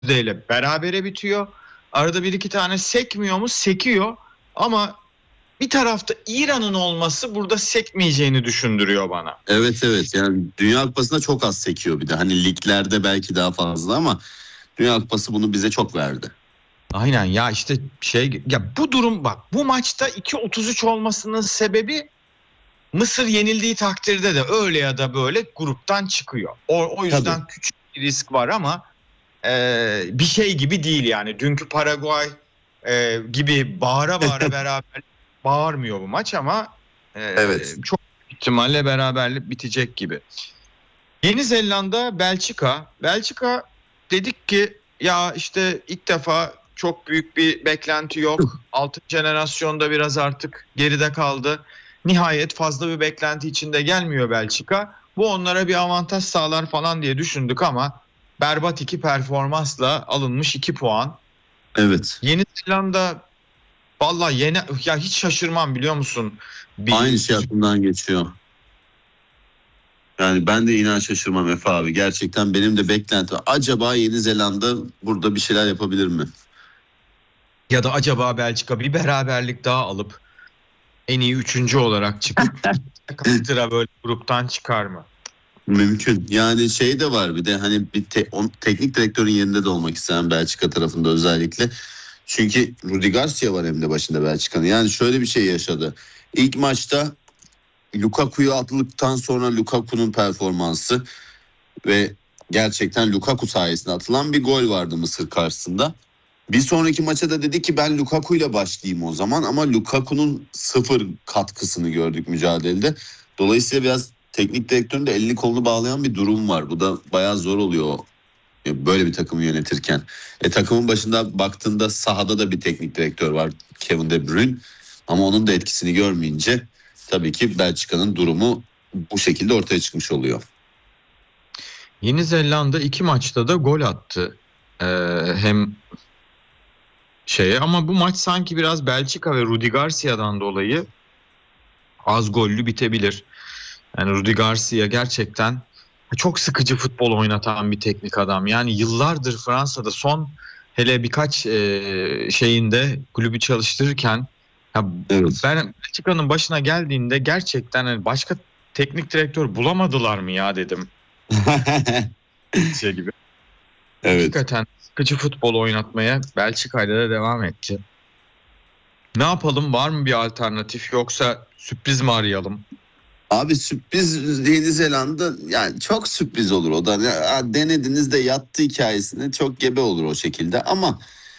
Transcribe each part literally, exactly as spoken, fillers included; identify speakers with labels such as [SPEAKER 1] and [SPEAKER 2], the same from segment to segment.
[SPEAKER 1] ile berabere bitiyor. Arada bir iki tane sekmiyor mu? Sekiyor. Ama bir tarafta İran'ın olması burada sekmeyeceğini düşündürüyor bana.
[SPEAKER 2] Evet evet, yani Dünya Kupası'nda çok az sekiyor bir de. Hani liglerde belki daha fazla ama Dünya Kupası bunu bize çok verdi.
[SPEAKER 1] Aynen ya, işte şey ya, bu durum bak, bu maçta iki otuz üç olmasının sebebi Mısır yenildiği takdirde de öyle ya da böyle gruptan çıkıyor. O, o yüzden
[SPEAKER 2] Tabii.
[SPEAKER 1] küçük bir risk var ama e, bir şey gibi değil yani. Dünkü Paraguay e, gibi bağıra bağıra beraber bağırmıyor bu maç ama e,
[SPEAKER 2] Evet.
[SPEAKER 1] çok ihtimalle beraberlik bitecek gibi. Yeni Zelanda, Belçika. Belçika dedik ki ya işte ilk defa çok büyük bir beklenti yok. Altın jenerasyonda biraz artık geride kaldı. Nihayet fazla bir beklenti içinde gelmiyor Belçika. Bu onlara bir avantaj sağlar falan diye düşündük ama berbat iki performansla alınmış iki puan.
[SPEAKER 2] Evet.
[SPEAKER 1] Yeni Zelanda vallahi yeni, ya hiç şaşırmam biliyor musun?
[SPEAKER 2] Aynı
[SPEAKER 1] Bir
[SPEAKER 2] şey aklımdan geçiyor. Yani ben de inan şaşırmam Efe abi. Gerçekten benim de beklentim. Acaba Yeni Zelanda burada bir şeyler yapabilir mi?
[SPEAKER 1] ya da acaba Belçika bir beraberlik daha alıp en iyi üçüncü olarak çıkıp Kastıra böyle gruptan çıkar mı?
[SPEAKER 2] Mümkün. Yani şey de var bir de hani bir te- on, teknik direktörün yerinde de olmak isteyen Belçika tarafında özellikle. Çünkü Rudi Garcia var hem de başında Belçika'nın. Yani şöyle bir şey yaşadı. İlk maçta Lukaku'yu attıktan sonra Lukaku'nun performansı ve gerçekten Lukaku sayesinde atılan bir gol vardı Mısır karşısında. Bir sonraki maça da dedi ki ben Lukaku ile başlayayım o zaman ama Lukaku'nun sıfır katkısını gördük mücadelede. Dolayısıyla biraz teknik direktörün de elini kolunu bağlayan bir durum var. Bu da bayağı zor oluyor böyle bir takımı yönetirken. E, takımın başında baktığında sahada da bir teknik direktör var, Kevin De Bruyne, ama onun da etkisini görmeyince tabii ki Belçika'nın durumu bu şekilde ortaya çıkmış oluyor.
[SPEAKER 1] Yeni Zelanda iki maçta da gol attı. Ee, hem şeye, ama bu maç sanki biraz Belçika ve Rudi Garcia'dan dolayı az gollü bitebilir. Yani Rudi Garcia gerçekten çok sıkıcı futbol oynatan bir teknik adam. Yani yıllardır Fransa'da son hele birkaç e, şeyinde kulübü çalıştırırken ya
[SPEAKER 2] Evet.
[SPEAKER 1] ben Belçika'nın başına geldiğinde gerçekten hani başka teknik direktör bulamadılar mı ya dedim. Şey gibi.
[SPEAKER 2] Evet.
[SPEAKER 1] Hakikaten sıkıcı futbol oynatmaya Belçika'yla da devam etti. Ne yapalım, var mı bir alternatif, yoksa sürpriz mi arayalım?
[SPEAKER 2] Abi sürpriz Yeni Zelanda, yani çok sürpriz olur o da. Ya, denediniz de yattı hikayesine çok gebe olur o şekilde ama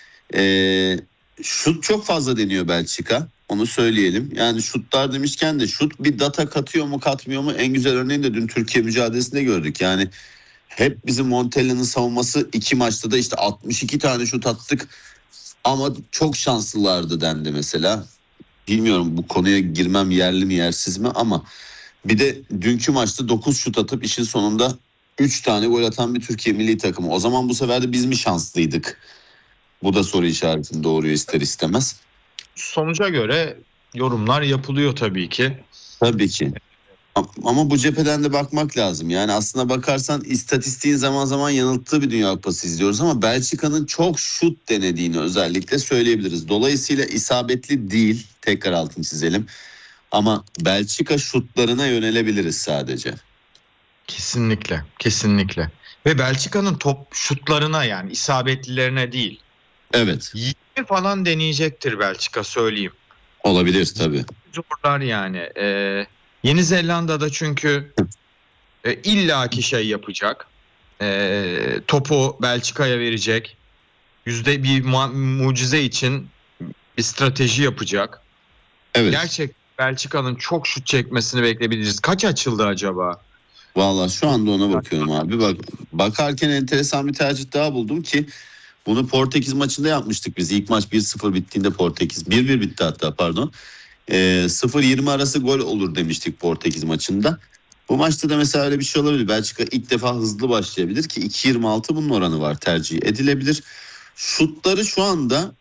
[SPEAKER 2] e, şut çok fazla deniyor Belçika. Onu söyleyelim. Yani şutlar demişken de şut bir data katıyor mu katmıyor mu, en güzel örneğini de dün Türkiye mücadelesinde gördük. Yani hep bizim Montella'nın savunması iki maçta da işte altmış iki tane şut attık ama çok şanslılardı dendi mesela. Bilmiyorum bu konuya girmem yerli mi yersiz mi ama bir de dünkü maçta dokuz şut atıp işin sonunda üç tane gol atan bir Türkiye milli takımı. O zaman bu sefer de biz mi şanslıydık? Bu da soru işaretini doğuruyor ister istemez.
[SPEAKER 1] Sonuca göre yorumlar yapılıyor tabii ki.
[SPEAKER 2] Tabii ki. Ama bu cepheden de bakmak lazım. Yani aslına bakarsan istatistiğin zaman zaman yanılttığı bir Dünya Kupası izliyoruz ama Belçika'nın çok şut denediğini özellikle söyleyebiliriz. Dolayısıyla isabetli değil, tekrar altını çizelim. Ama Belçika şutlarına yönelebiliriz sadece.
[SPEAKER 1] Kesinlikle, kesinlikle. Ve Belçika'nın top şutlarına, yani isabetlilerine değil.
[SPEAKER 2] Evet,
[SPEAKER 1] yirmi falan deneyecektir Belçika, söyleyeyim.
[SPEAKER 2] olabilir tabii.
[SPEAKER 1] Zorlar yani. Ee, Yeni Zelanda'da çünkü e, illaki şey yapacak. Ee, topu Belçika'ya verecek. Yüzde bir mu- mucize için bir strateji yapacak.
[SPEAKER 2] Evet.
[SPEAKER 1] Gerçek Belçika'nın çok şut çekmesini bekleyebiliriz. Kaç açıldı acaba?
[SPEAKER 2] Valla şu anda ona bakıyorum abi. Bak, bakarken enteresan bir tercih daha buldum ki bunu Portekiz maçında yapmıştık biz. İlk maç bir sıfır bittiğinde Portekiz bir bir bitti hatta, pardon. Ee, sıfır yirmi arası gol olur demiştik Portekiz maçında. Bu maçta da mesela öyle bir şey olabilir. Belçika ilk defa hızlı başlayabilir ki iki yirmi altı bunun oranı var, tercih edilebilir. Şutları şu anda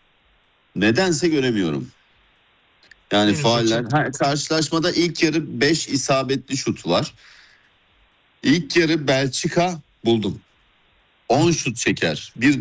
[SPEAKER 2] nedense göremiyorum. Yani
[SPEAKER 1] Henüz
[SPEAKER 2] fauller.
[SPEAKER 1] açık.
[SPEAKER 2] Ha, karşılaşmada ilk yarı beş isabetli şut var. İlk yarı Belçika buldum. on şut çeker. Bir